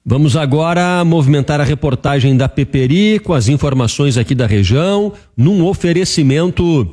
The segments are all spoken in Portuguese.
Vamos agora movimentar a reportagem da Peperi com as informações aqui da região, num oferecimento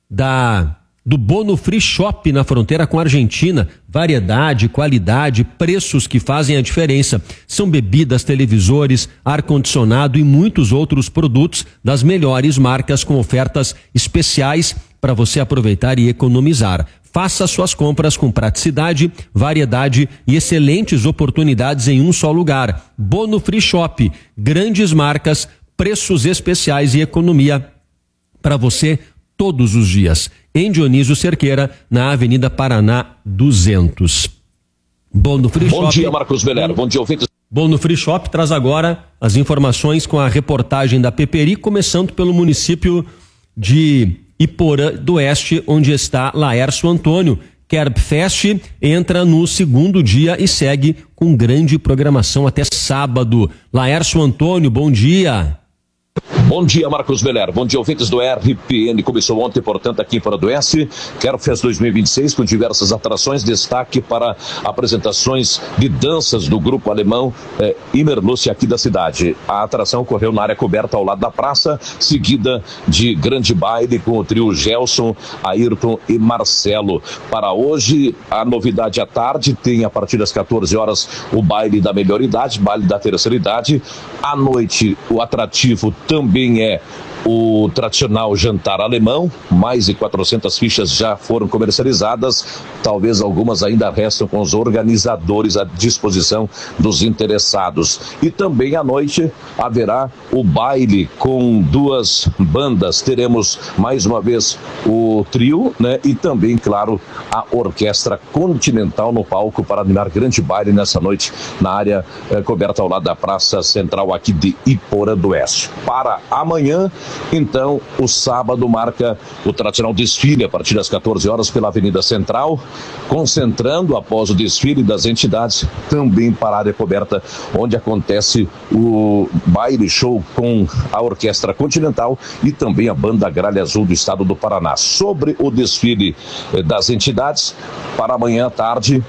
do Bono Free Shop na fronteira com a Argentina. Variedade, qualidade, preços que fazem a diferença. São bebidas, televisores, ar-condicionado e muitos outros produtos das melhores marcas com ofertas especiais para você aproveitar e economizar. Faça suas compras com praticidade, variedade e excelentes oportunidades em um só lugar. Bono Free Shop, grandes marcas, preços especiais e economia para você todos os dias. Em Dionísio Cerqueira, na Avenida Paraná 200. Bono Free Shop. Bom dia, Marcos Belero. Bom dia, ouvintes. Bono Free Shop traz agora as informações com a reportagem da Peperi, começando pelo município de Iporã do Oeste, onde está Laércio Antônio. Kerbfest entra no segundo dia e segue com grande programação até sábado. Laércio Antônio, bom dia. Bom dia, Marcos Belero. Bom dia, ouvintes do RPN. Começou ontem, portanto, aqui em Iporã do Oeste, Kerbfest 2026, com diversas atrações. Destaque para apresentações de danças do grupo alemão Immerlust aqui da cidade. A atração ocorreu na área coberta ao lado da praça, seguida de grande baile com o trio Gelson, Ayrton e Marcelo. Para hoje, a novidade à tarde tem, a partir das 14 horas, o baile da melhor idade, baile da terceira idade. À noite, o atrativo também é o tradicional jantar alemão. Mais de 400 fichas já foram comercializadas, talvez algumas ainda restam com os organizadores à disposição dos interessados. E também à noite haverá o baile com duas bandas. Teremos mais uma vez o trio, né? E também, claro, a Orquestra Continental no palco para animar grande baile nessa noite na área coberta ao lado da Praça Central aqui de Iporã do Oeste. Para amanhã, então, o sábado marca o tradicional desfile a partir das 14 horas pela Avenida Central, concentrando após o desfile das entidades também para a área coberta, onde acontece o baile show com a Orquestra Continental e também a Banda Gralha Azul do Estado do Paraná. Sobre o desfile das entidades, para amanhã à tarde,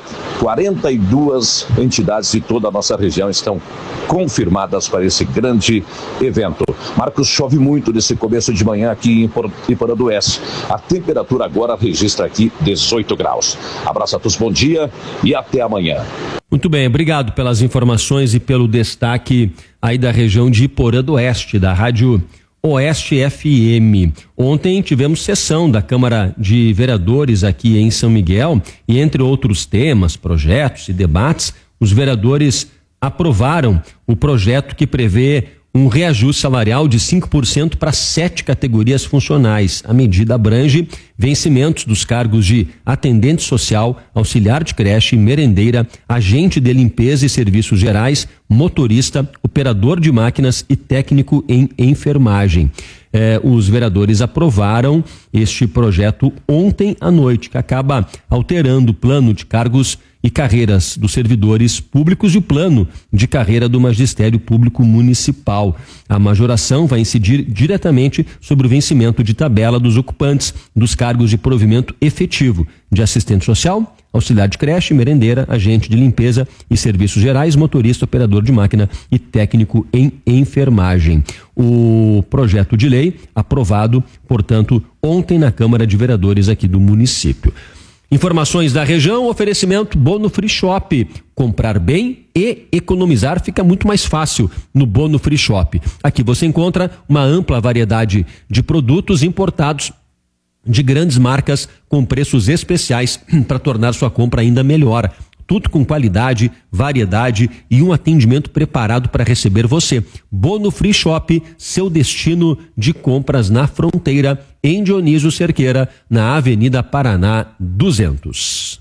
42 entidades de toda a nossa região estão confirmadas para esse grande evento. Marcos, chove muito nesse começo de manhã aqui em Iporã do Oeste. A temperatura agora registra aqui 18 graus. Abraço a todos, bom dia e até amanhã. Muito bem, obrigado pelas informações e pelo destaque aí da região de Iporã do Oeste, da Rádio Oeste FM. Ontem tivemos sessão da Câmara de Vereadores aqui em São Miguel e, entre outros temas, projetos e debates, os vereadores aprovaram o projeto que prevê um reajuste salarial de 5% para 7 categorias funcionais. A medida abrange vencimentos dos cargos de atendente social, auxiliar de creche, merendeira, agente de limpeza e serviços gerais, motorista, operador de máquinas e técnico em enfermagem. Os vereadores aprovaram este projeto ontem à noite, que acaba alterando o plano de cargos e carreiras dos servidores públicos e o plano de carreira do magistério público municipal. A majoração vai incidir diretamente sobre o vencimento de tabela dos ocupantes dos cargos de provimento efetivo de assistente social, auxiliar de creche, merendeira, agente de limpeza e serviços gerais, motorista, operador de máquina e técnico em enfermagem. O projeto de lei aprovado, portanto, ontem na Câmara de Vereadores aqui do município. Informações da região, oferecimento Bono Free Shop. Comprar bem e economizar fica muito mais fácil no Bono Free Shop. Aqui você encontra uma ampla variedade de produtos importados de grandes marcas com preços especiais para tornar sua compra ainda melhor. Tudo com qualidade, variedade e um atendimento preparado para receber você. Bono Free Shop, seu destino de compras na fronteira, em Dionísio Cerqueira, na Avenida Paraná 200.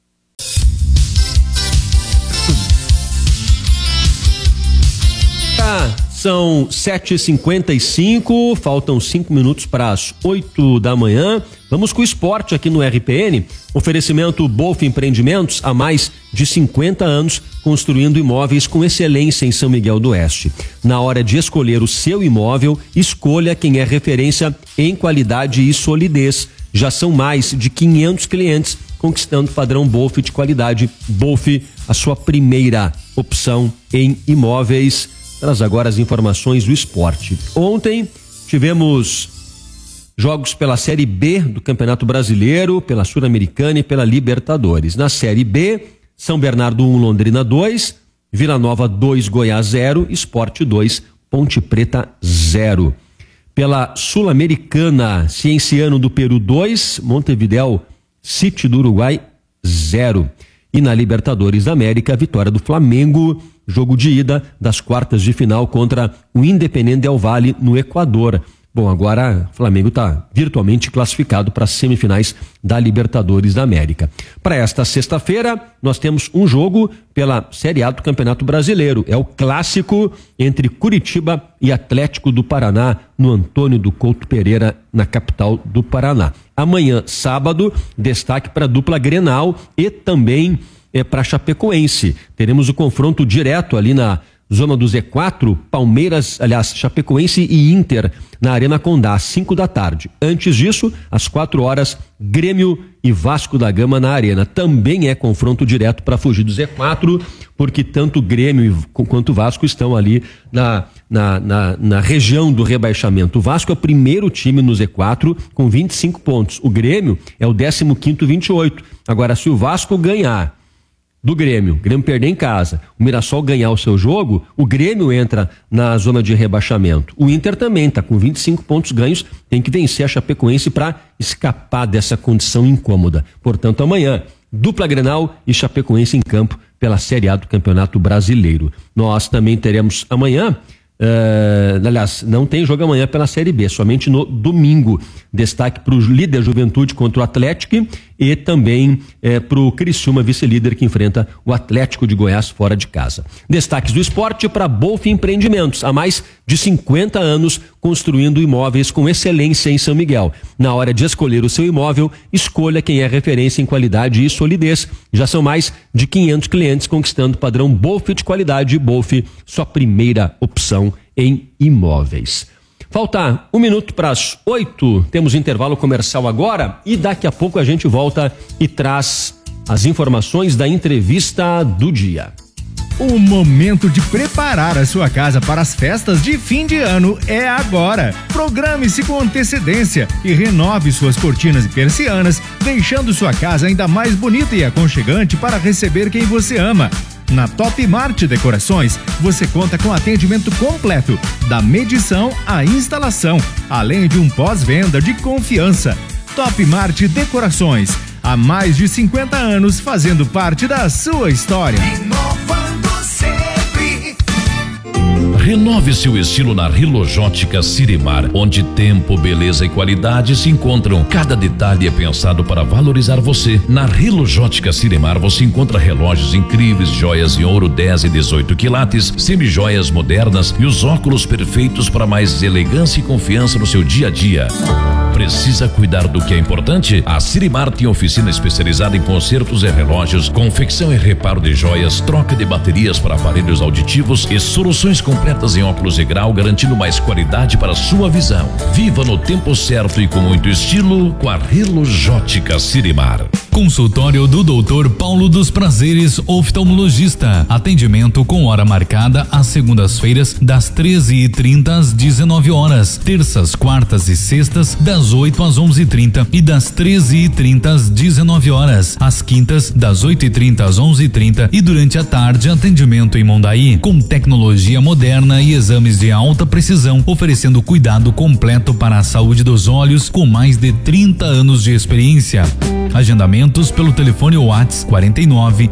São 7h55, faltam 5 minutos para as 8 da manhã. Vamos com o esporte aqui no RPN. Oferecimento Bolf Empreendimentos, há mais de 50 anos, construindo imóveis com excelência em São Miguel do Oeste. Na hora de escolher o seu imóvel, escolha quem é referência em qualidade e solidez. Já são mais de 500 clientes conquistando o padrão Bolf de qualidade. Bolf, a sua primeira opção em imóveis. Traz agora as informações do esporte. Ontem tivemos jogos pela Série B do Campeonato Brasileiro, pela Sul-Americana e pela Libertadores. Na Série B, São Bernardo 1, Londrina 2, Vila Nova 2, Goiás 0, Sport 2, Ponte Preta 0. Pela Sul-Americana, Cienciano do Peru 2, Montevideo City do Uruguai 0. E na Libertadores da América, a vitória do Flamengo, jogo de ida das quartas de final contra o Independiente del Valle no Equador. Bom, agora o Flamengo está virtualmente classificado para as semifinais da Libertadores da América. Para esta sexta-feira, nós temos um jogo pela Série A do Campeonato Brasileiro. É o clássico entre Curitiba e Atlético do Paraná, no Antônio do Couto Pereira, na capital do Paraná. Amanhã, sábado, destaque para a dupla Grenal e também para Chapecoense. Teremos o confronto direto ali na zona do Z4, Chapecoense e Inter na Arena Condá, às 5 da tarde. Antes disso, às 4 horas, Grêmio e Vasco da Gama na Arena. Também é confronto direto para fugir do Z4, porque tanto Grêmio quanto Vasco estão ali na região do rebaixamento. O Vasco é o primeiro time no Z4 com 25 pontos. O Grêmio é o 15º, 28. Agora, se o Vasco ganhar do Grêmio perder em casa, o Mirassol ganhar o seu jogo, o Grêmio entra na zona de rebaixamento. O Inter também está com 25 pontos ganhos, tem que vencer a Chapecoense para escapar dessa condição incômoda. Portanto, amanhã, dupla Grenal e Chapecoense em campo pela Série A do Campeonato Brasileiro. Nós também teremos amanhã, aliás, não tem jogo amanhã pela Série B, somente no domingo. Destaque para o líder Juventude contra o Atlético e também para o Criciúma, vice-líder, que enfrenta o Atlético de Goiás fora de casa. Destaques do esporte para Bolf Empreendimentos, há mais de 50 anos construindo imóveis com excelência em São Miguel. Na hora de escolher o seu imóvel, escolha quem é referência em qualidade e solidez. Já são mais de 500 clientes conquistando o padrão Bolf de qualidade. Bolf, sua primeira opção em imóveis. Falta 1 minuto para as 8, temos intervalo comercial agora e daqui a pouco a gente volta e traz as informações da entrevista do dia. O momento de preparar a sua casa para as festas de fim de ano é agora. Programe-se com antecedência e renove suas cortinas e persianas, deixando sua casa ainda mais bonita e aconchegante para receber quem você ama. Na Top Mart Decorações, você conta com atendimento completo, da medição à instalação, além de um pós-venda de confiança. Top Mart Decorações, há mais de 50 anos fazendo parte da sua história. Inovando sempre. Renove seu estilo na Rilojótica Sirimar, onde tempo, beleza e qualidade se encontram. Cada detalhe é pensado para valorizar você. Na Rilojótica Sirimar você encontra relógios incríveis, joias em ouro 10 e 18 quilates, semijoias modernas e os óculos perfeitos para mais elegância e confiança no seu dia a dia. Precisa cuidar do que é importante? A Sirimar tem oficina especializada em consertos e relógios, confecção e reparo de joias, troca de baterias para aparelhos auditivos e soluções completas em óculos e grau, garantindo mais qualidade para a sua visão. Viva no tempo certo e com muito estilo com a Rilojótica Sirimar. Consultório do Dr. Paulo dos Prazeres, oftalmologista. Atendimento com hora marcada às segundas-feiras, das 13h30 às 19 horas. Terças, quartas e sextas, das 8 às 11h30 e das 13h30 às 19 horas. Às quintas, das 8h30 às 11h30 e durante a tarde, atendimento em Mondaí, com tecnologia moderna e exames de alta precisão, oferecendo cuidado completo para a saúde dos olhos com mais de 30 anos de experiência. Agendamentos pelo telefone WhatsApp 49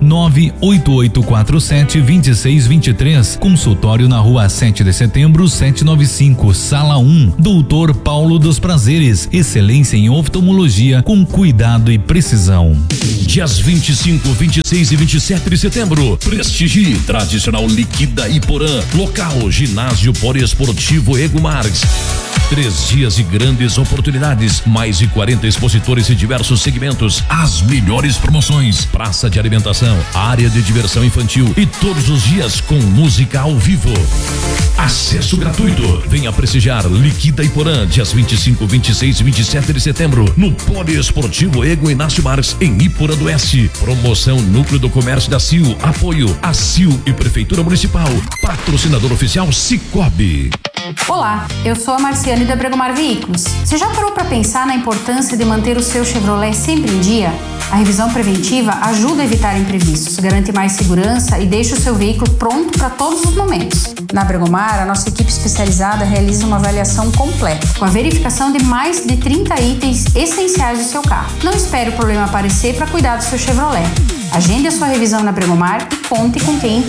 98847 2623. Consultório na rua 7 de setembro 795, sala 1. Doutor Paulo dos Prazeres, excelência em oftalmologia com cuidado e precisão. Dias 25, 26 e 27 de setembro, prestigie tradicional Liquida Iporã, local ginásio poliesportivo Ego Marx. 3 dias de grandes oportunidades, mais de 40 expositores em diversos segmentos, as melhores promoções, praça de alimentação, área de diversão infantil e todos os dias com música ao vivo. Acesso gratuito. Venha prestigiar Liquida Iporã, dias 25, 26 e 27 de setembro, no Poliesportivo Ego Inácio Marques, em Iporã do Oeste. Promoção Núcleo do Comércio da CIL. Apoio a CIL e Prefeitura Municipal. Patrocinador oficial Cicobi. Olá, eu sou a Marciane da Bregomar Veículos. Você já parou para pensar na importância de manter o seu Chevrolet sempre em dia? A revisão preventiva ajuda a evitar imprevistos, garante mais segurança e deixa o seu veículo pronto para todos os momentos. Na Bregomar, a nossa equipe especializada realiza uma avaliação completa, com a verificação de mais de 30 itens essenciais do seu carro. Não espere o problema aparecer para cuidar do seu Chevrolet. Agende a sua revisão na Bregomar e conte com quem